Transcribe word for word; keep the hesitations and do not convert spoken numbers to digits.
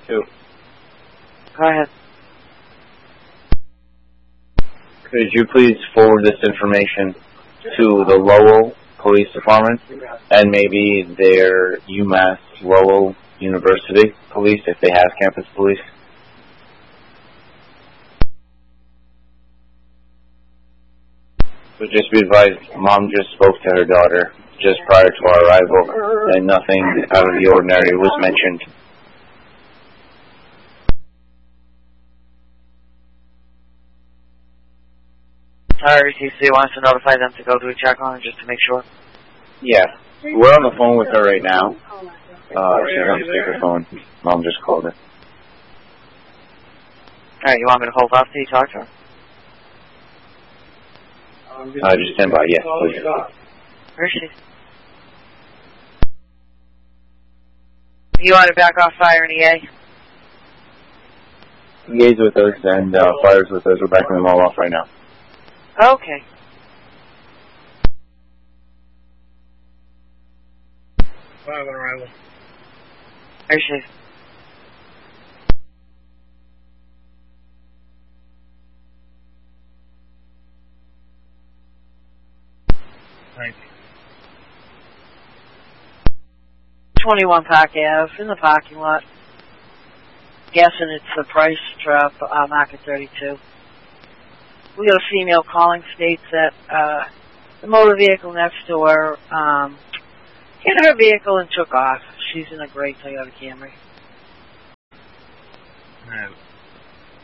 Two. Go ahead. Could you please forward this information to the Lowell Police Department and maybe their UMass Lowell University Police, if they have campus police? But just be advised, Mom just spoke to her daughter just prior to our arrival, and nothing out of the ordinary was mentioned. R T C wants to notify them to go do a check on it just to make sure. Yeah, we're on the phone with her right now. Uh, she's on speakerphone. Mom just called her. Alright, you want me to hold off till you talk to her? Uh, just stand by, yes, please. Where is she? You want to back off fire in E A? E A's with us and uh, Fire's with us. We're backing them all off right now. Okay. Five on arrival. Where is she? Thank you. twenty-one Park Ave, in the parking lot. Guessing it's the price trap, uh, Market thirty-two. We got a female calling, states that uh, the motor vehicle next to her um, hit her vehicle and took off. She's in a gray Toyota Camry. All right.